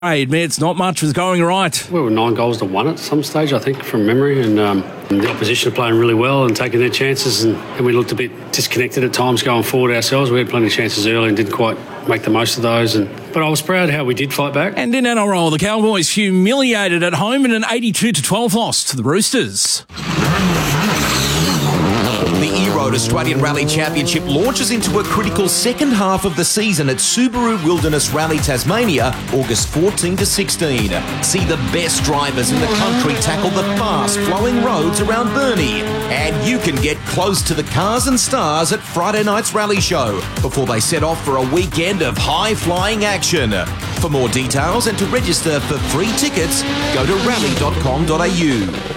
He admits not much was going right. We were 9 goals to 1 at some stage, I think, from memory, and the opposition are playing really well and taking their chances, and we looked a bit disconnected at times going forward ourselves. We had plenty of chances early and didn't quite make the most of those, but I was proud how we did fight back. And in NRL, the Cowboys humiliated at home in an 82-12 loss to the Roosters. The E-Road Australian Rally Championship launches into a critical second half of the season at Subaru Wilderness Rally Tasmania, August 14 to 16. See the best drivers in the country tackle the fast-flowing roads around Burnie. And you can get close to the cars and stars at Friday night's rally show before they set off for a weekend of high-flying action. For more details and to register for free tickets, go to rally.com.au.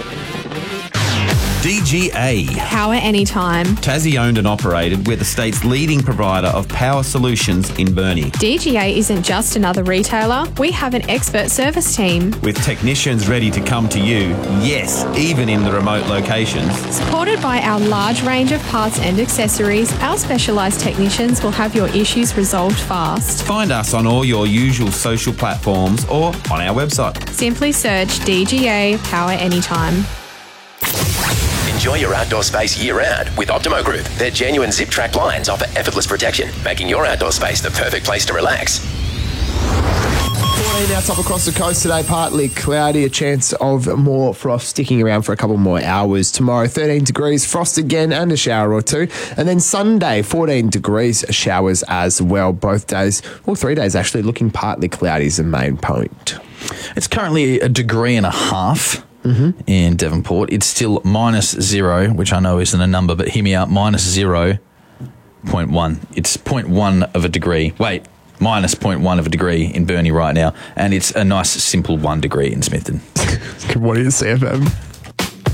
DGA. Power anytime. Tassie owned and operated. We're the state's leading provider of power solutions in Burnie. DGA isn't just another retailer. We have an expert service team. With technicians ready to come to you, yes, even in the remote locations. Supported by our large range of parts and accessories, our specialised technicians will have your issues resolved fast. Find us on all your usual social platforms or on our website. Simply search DGA Power Anytime. Enjoy your outdoor space year-round with Optimo Group. Their genuine zip-track blinds offer effortless protection, making your outdoor space the perfect place to relax. 14 outside across the coast today, partly cloudy, a chance of more frost sticking around for a couple more hours. Tomorrow, 13 degrees, frost again and a shower or two. And then Sunday, 14 degrees, showers as well. Both days, well, 3 days actually, looking partly cloudy is the main point. It's currently 1.5 degrees. In Devonport. It's still -0, which I know isn't a number, but hear me out, -0.1. It's 0.1 of a degree. Wait, -0.1 of a degree in Burnie right now, and it's a nice, simple 1 degree in Smithton. What is CFM?